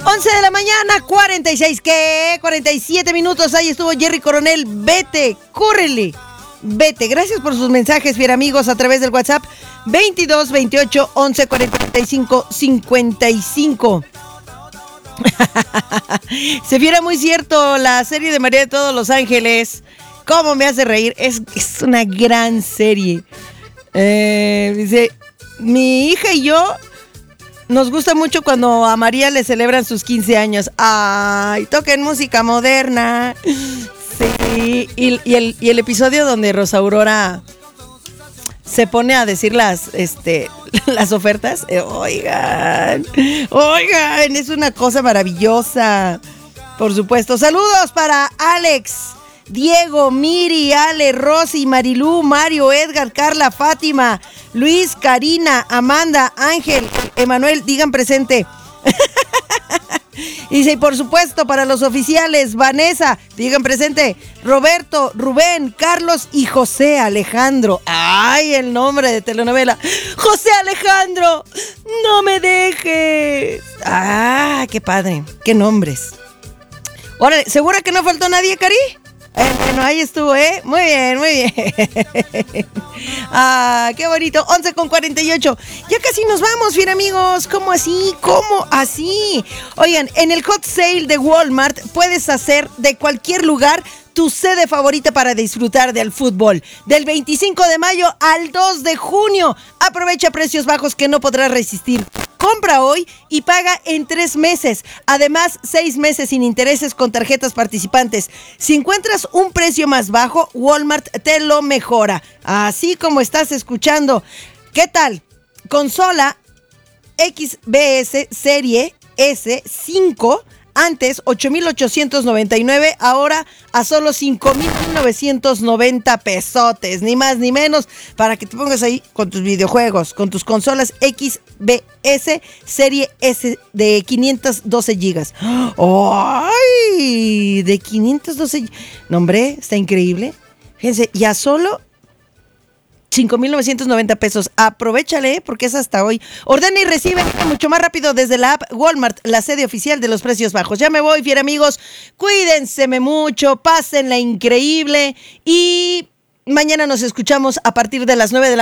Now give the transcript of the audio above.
11 de la mañana, 46, ¿qué? 47 minutos, ahí estuvo Jerry Coronel, vete, córrele, vete. Gracias por sus mensajes, fiel amigos, a través del WhatsApp 22 28 11 45 55. Se fiera muy cierto, la serie de María de todos los Ángeles, cómo me hace reír, es una gran serie. Dice, mi hija y yo nos gusta mucho cuando a María le celebran sus 15 años. Ay, toquen música moderna. Sí, y el episodio donde Rosa Aurora se pone a decir las ofertas. Oigan, es una cosa maravillosa. Por supuesto. Saludos para Alex, Diego, Miri, Ale, Rosy, Marilú, Mario, Edgar, Carla, Fátima, Luis, Karina, Amanda, Ángel, Emanuel, digan presente. Y sí, por supuesto, para los oficiales, Vanessa, digan presente, Roberto, Rubén, Carlos y José Alejandro. ¡Ay, el nombre de telenovela! ¡José Alejandro! ¡No me dejes! ¡Ah, qué padre! ¡Qué nombres! Órale, ¿segura que no faltó nadie, Cari? Bueno, ahí estuvo, ¿eh? Muy bien, muy bien. Ah, qué bonito. 11:48. Ya casi nos vamos, bien amigos. ¿Cómo así? ¿Cómo así? Oigan, en el Hot Sale de Walmart puedes hacer de cualquier lugar tu sede favorita para disfrutar del fútbol. Del 25 de mayo al 2 de junio. Aprovecha precios bajos que no podrás resistir. Compra hoy y paga en 3 meses. Además, 6 meses sin intereses con tarjetas participantes. Si encuentras un precio más bajo, Walmart te lo mejora. Así como estás escuchando. ¿Qué tal? Consola XBS Serie S5. Antes, 8,899, ahora a solo 5,990 pesotes, ni más ni menos, para que te pongas ahí con tus videojuegos, con tus consolas XBS Serie S de 512 gigas. ¡Ay! De 512. No, hombre, está increíble. Fíjense, ya solo 5,990 pesos. Aprovéchale, porque es hasta hoy. Ordena y recibe mucho más rápido desde la app Walmart, la sede oficial de los precios bajos. Ya me voy, fiel amigos. Cuídense mucho, pásenla increíble. Y mañana nos escuchamos a partir de las 9 de la